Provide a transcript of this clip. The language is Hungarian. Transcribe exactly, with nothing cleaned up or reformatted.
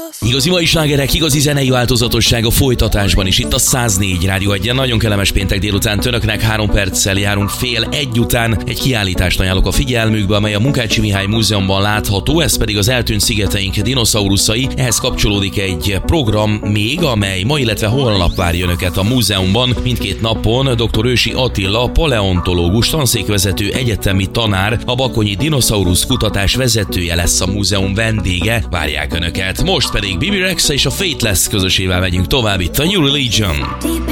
Igazi mai slágerek, igazi zenei változatosság a folytatásban is. Itt a száz négy Rádió Egyen. Nagyon kellemes péntek délután önöknek, három perccel járunk fél egy után. Egy kiállítást ajánlok a figyelmükbe, amely a Munkácsi Mihály Múzeumban látható, ez pedig az Eltűnt szigeteink dinoszauruszai. Ehhez kapcsolódik egy program még, amely ma, illetve holnap várja önöket a múzeumban. Mindkét napon dr. Ősi Attila, paleontológus, tanszékvezető, egyetemi tanár, a bakonyi dinoszaurusz kutatás vezetője lesz a múzeum vendége. Várják önöket. Most pedig Bibi Rexha és a Faithless közösével megyünk tovább itt a New Religion.